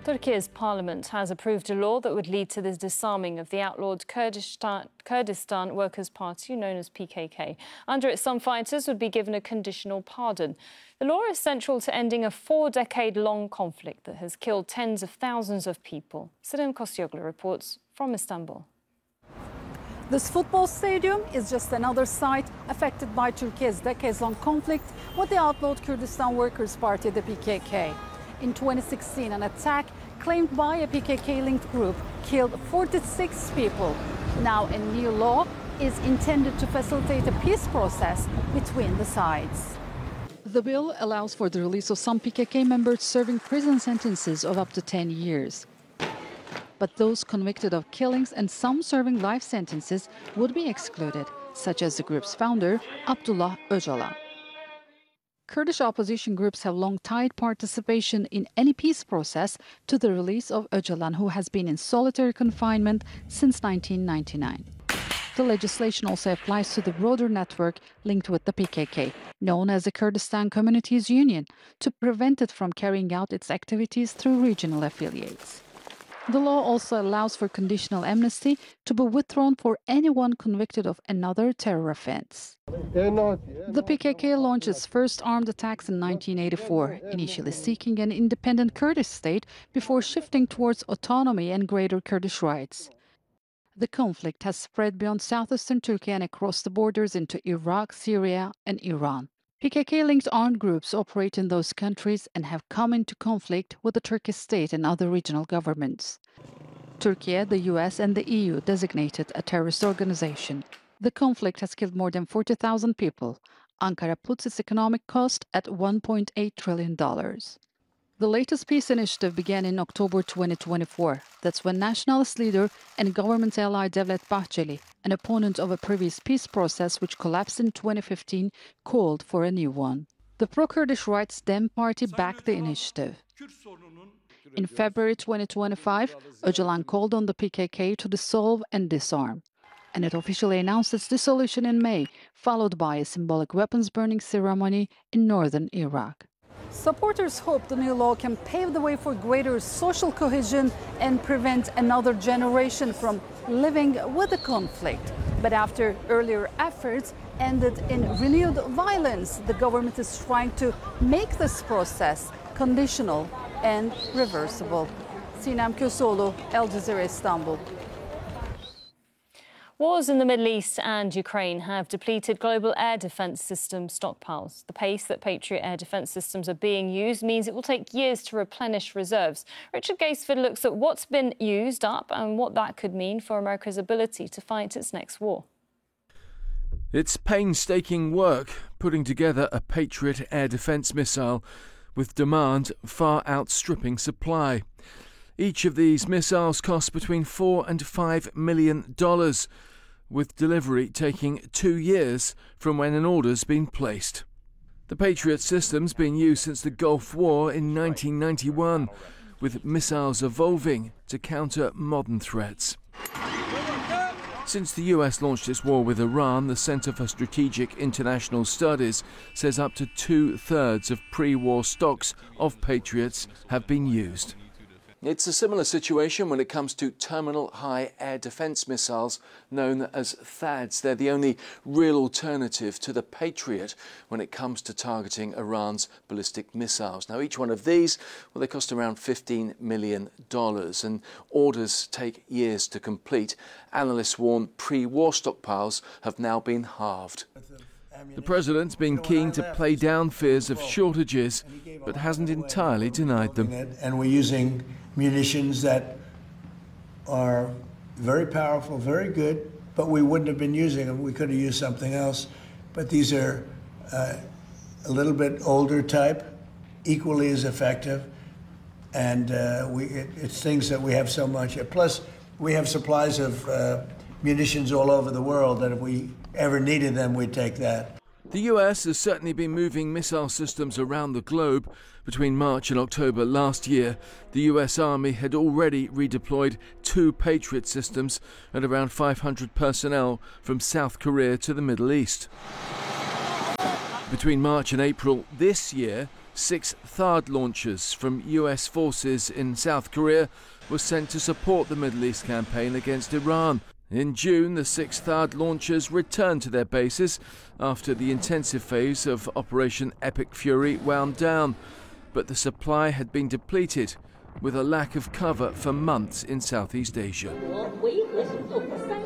Turkey's parliament has approved a law that would lead to the disarming of the outlawed Kurdistan Workers' Party, known as PKK. Under it, some fighters would be given a conditional pardon. The law is central to ending a 4-decade-long conflict that has killed tens of thousands of people. Selim Kosyoglu reports from Istanbul. This football stadium is just another site affected by Turkey's decades-long conflict with the outlawed Kurdistan Workers' Party, the PKK. In 2016, an attack claimed by a PKK-linked group killed 46 people. Now a new law is intended to facilitate a peace process between the sides. The bill allows for the release of some PKK members serving prison sentences of up to 10 years. But those convicted of killings and some serving life sentences would be excluded, such as the group's founder, Abdullah Öcalan. Kurdish opposition groups have long tied participation in any peace process to the release of Öcalan, who has been in solitary confinement since 1999. The legislation also applies to the broader network linked with the PKK, known as the Kurdistan Communities Union, to prevent it from carrying out its activities through regional affiliates. The law also allows for conditional amnesty to be withdrawn for anyone convicted of another terror offense. The PKK launched its first armed attacks in 1984, initially seeking an independent Kurdish state before shifting towards autonomy and greater Kurdish rights. The conflict has spread beyond southeastern Turkey and across the borders into Iraq, Syria, and Iran. PKK-linked armed groups operate in those countries and have come into conflict with the Turkish state and other regional governments. Turkey, the US, and the EU designated a terrorist organization. The conflict has killed more than 40,000 people. Ankara puts its economic cost at $1.8 trillion. The latest peace initiative began in October 2024. That's when nationalist leader and government ally Devlet Bahçeli, an opponent of a previous peace process which collapsed in 2015, called for a new one. The pro-Kurdish Rights Dem Party backed the initiative. In February 2025, Öcalan called on the PKK to dissolve and disarm. And it officially announced its dissolution in May, followed by a symbolic weapons burning ceremony in northern Iraq. Supporters hope the new law can pave the way for greater social cohesion and prevent another generation from living with the conflict. But after earlier efforts ended in renewed violence, the government is trying to make this process conditional and reversible. Sinem Köseoğlu, Al Jazeera, Istanbul. Wars in the Middle East and Ukraine have depleted global air defence system stockpiles. The pace that Patriot air defence systems are being used means it will take years to replenish reserves. Richard Gaisford looks at what's been used up and what that could mean for America's ability to fight its next war. It's painstaking work putting together a Patriot air defence missile with demand far outstripping supply. Each of these missiles costs between $4 and $5 million, with delivery taking 2 years from when an order's been placed. The Patriot system's been used since the Gulf War in 1991, with missiles evolving to counter modern threats. Since the US launched its war with Iran, the Center for Strategic International Studies says up to 2/3 of pre-war stocks of Patriots have been used. It's a similar situation when it comes to terminal high air defence missiles known as THAADs. They're the only real alternative to the Patriot when it comes to targeting Iran's ballistic missiles. Now, each one of these, well, they cost around $15 million, and orders take years to complete. Analysts warn pre-war stockpiles have now been halved. The president's been keen to play down fears of shortages, but hasn't entirely denied them. And we're using munitions that are very powerful, very good, but we wouldn't have been using them. We could have used something else. But these are a little bit older type, equally as effective, and it's things that we have so much. Plus, we have supplies of munitions all over the world that if we ever needed them, we'd take that. The US has certainly been moving missile systems around the globe. Between March and October last year, the US Army had already redeployed 2 Patriot systems and around 500 personnel from South Korea to the Middle East. Between March and April this year, 6 THAAD launchers from US forces in South Korea were sent to support the Middle East campaign against Iran. In June, the 6 THAAD launchers returned to their bases after the intensive phase of Operation Epic Fury wound down. But the supply had been depleted, with a lack of cover for months in Southeast Asia.